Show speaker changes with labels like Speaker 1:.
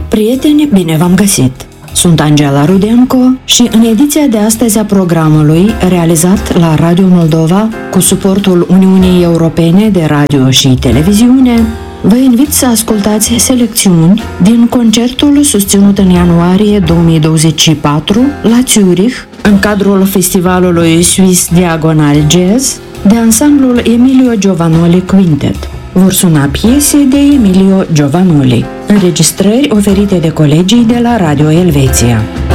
Speaker 1: Prieteni, bine v-am găsit! Sunt Angela Rudenco și în ediția de astăzi a programului, realizat la Radio Moldova cu suportul Uniunii Europene de Radio și Televiziune, vă invit să ascultați selecțiuni din concertul susținut în ianuarie 2024 la Zurich, în cadrul festivalului Swiss Diagonal Jazz, de ansamblul Emilio Giovannoli Quintet. Vor suna piese de Emilio Giovannoli, înregistrări oferite de colegii de la Radio Elveția.